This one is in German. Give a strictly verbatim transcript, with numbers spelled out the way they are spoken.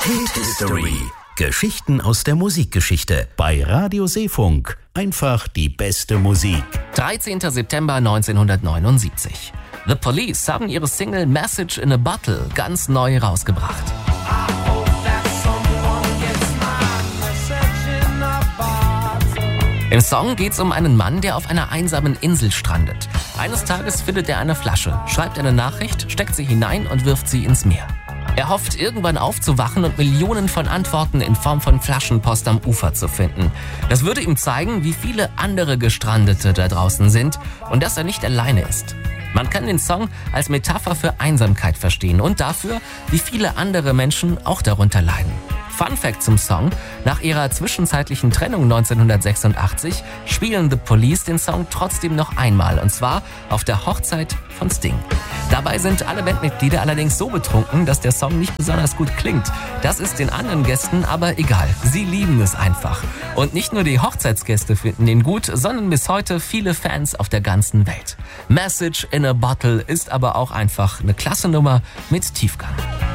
Hit History. Geschichten aus der Musikgeschichte bei Radio Seefunk. Einfach die beste Musik. dreizehnter September neunzehnhundertneunundsiebzig. The Police haben ihre Single Message in a Bottle ganz neu rausgebracht. Im Song geht's um einen Mann, der auf einer einsamen Insel strandet. Eines Tages findet er eine Flasche, schreibt eine Nachricht, steckt sie hinein und wirft sie ins Meer. Er hofft, irgendwann aufzuwachen und Millionen von Antworten in Form von Flaschenpost am Ufer zu finden. Das würde ihm zeigen, wie viele andere Gestrandete da draußen sind und dass er nicht alleine ist. Man kann den Song als Metapher für Einsamkeit verstehen und dafür, wie viele andere Menschen auch darunter leiden. Fun Fact zum Song: Nach ihrer zwischenzeitlichen Trennung neunzehnhundertsechsundachtzig spielen The Police den Song trotzdem noch einmal, und zwar auf der Hochzeit von Sting. Dabei sind alle Bandmitglieder allerdings so betrunken, dass der Song nicht besonders gut klingt. Das ist den anderen Gästen aber egal. Sie lieben es einfach. Und nicht nur die Hochzeitsgäste finden ihn gut, sondern bis heute viele Fans auf der ganzen Welt. Message in a Bottle ist aber auch einfach eine klasse Nummer mit Tiefgang.